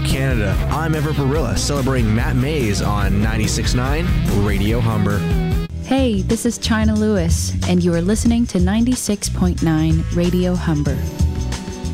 Canada. I'm Everett Barilla, celebrating Matt Mays on 96.9 Radio Humber. Hey, this is China Lewis, and you are listening to 96.9 Radio Humber.